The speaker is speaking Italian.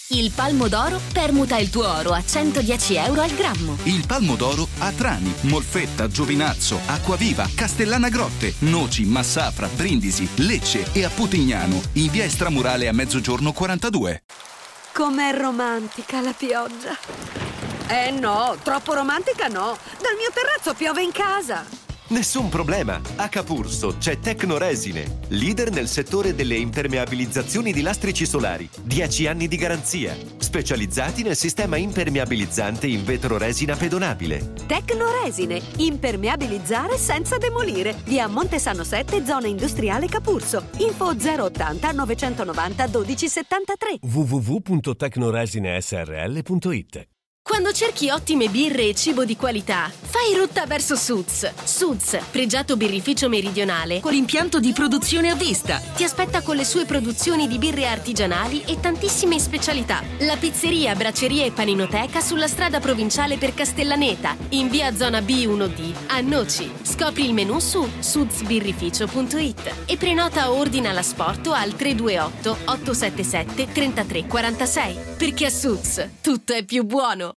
Il Palmo d'Oro permuta il tuo oro a 110 euro al grammo. Il Palmo d'Oro a Trani, Molfetta, Giovinazzo, Acquaviva, Castellana Grotte, Noci, Massafra, Brindisi, Lecce e a Putignano, in via Estramurale a Mezzogiorno 42. Com'è romantica la pioggia. No, troppo romantica no. Dal mio terrazzo piove in casa. Nessun problema. A Capurso c'è Tecnoresine, leader nel settore delle impermeabilizzazioni di lastrici solari. 10 anni di garanzia. Specializzati nel sistema impermeabilizzante in vetroresina pedonabile. Tecnoresine, impermeabilizzare senza demolire. Via Montesano 7, zona industriale Capurso. Info 080 990 1273. www.tecnoresinesrl.it. Quando cerchi ottime birre e cibo di qualità, fai rotta verso Suds. Suds, pregiato birrificio meridionale con impianto di produzione a vista. Ti aspetta con le sue produzioni di birre artigianali e tantissime specialità. La pizzeria, bracceria e paninoteca sulla strada provinciale per Castellaneta, in via zona B1D, a Noci. Scopri il menù su sudsbirrificio.it e prenota o ordina l'asporto al 328 877 3346. Perché a Suds tutto è più buono.